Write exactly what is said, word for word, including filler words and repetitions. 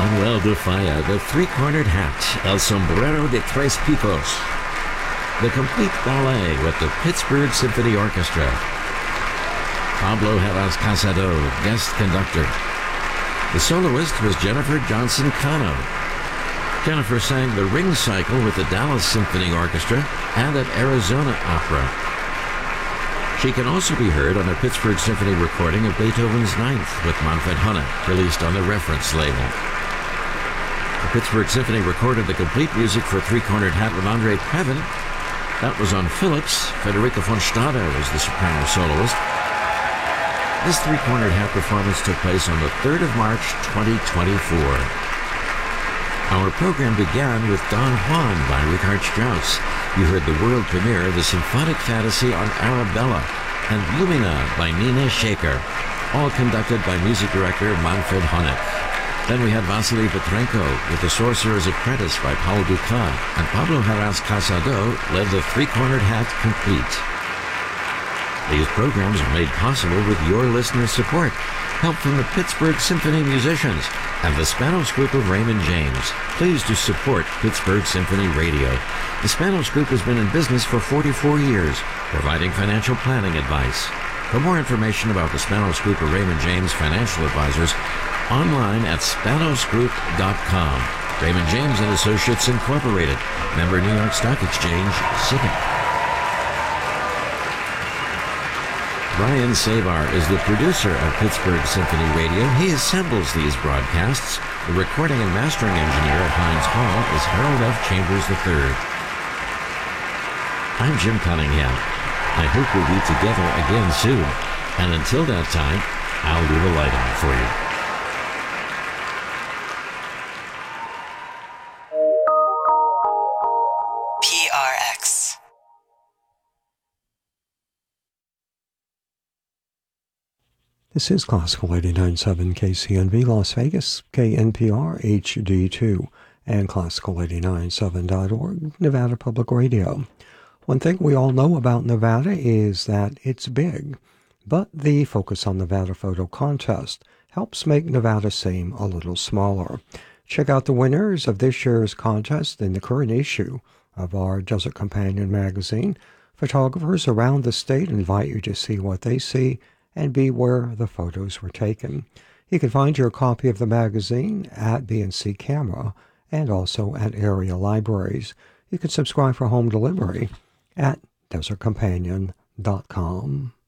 Manuel de Falla, the three-cornered hat, El Sombrero de Tres Picos. The complete ballet with the Pittsburgh Symphony Orchestra. Pablo Heras Casado, guest conductor. The soloist was Jennifer Johnson Cano. Jennifer sang the Ring Cycle with the Dallas Symphony Orchestra and at Arizona Opera. She can also be heard on a Pittsburgh Symphony recording of Beethoven's Ninth with Manfred Honeck, released on the Reference label. The Pittsburgh Symphony recorded the complete music for Three-Cornered Hat with Andre Previn. That was on Phillips. Federica von Stade was the soprano soloist. This Three-Cornered Hat performance took place on the third of March, twenty twenty-four. Our program began with Don Juan by Richard Strauss. You heard the world premiere of the Symphonic Fantasy on Arabella, and Lumina by Nina Shaker, all conducted by music director Manfred Honeck. Then we had Vasily Petrenko with The Sorcerer's Apprentice by Paul Dukas, and Pablo Heras Casado led the Three-Cornered Hat complete. These programs are made possible with your listener support, help from the Pittsburgh Symphony musicians, and the Spanos Group of Raymond James. Please to support Pittsburgh Symphony Radio. The Spanos Group has been in business for forty-four years, providing financial planning advice. For more information about the Spanos Group of Raymond James Financial Advisors, online at spanos group dot com. Raymond James and Associates Incorporated, member New York Stock Exchange, S I P C. Brian Savar is the producer of Pittsburgh Symphony Radio. He assembles these broadcasts. The recording and mastering engineer at Heinz Hall is Harold F. Chambers the third. I'm Jim Cunningham. I hope we'll be together again soon. And until that time, I'll leave a light on for you. P R X. This is Classical eighty-nine point seven K C N V Las Vegas, K N P R H D two, and Classical eighty-nine point seven dot org, Nevada Public Radio. One thing we all know about Nevada is that it's big, but the Focus on Nevada photo contest helps make Nevada seem a little smaller. Check out the winners of this year's contest in the current issue of our Desert Companion magazine. Photographers around the state invite you to see what they see and be where the photos were taken. You can find your copy of the magazine at B and C Camera and also at area libraries. You can subscribe for home delivery at desert companion dot com.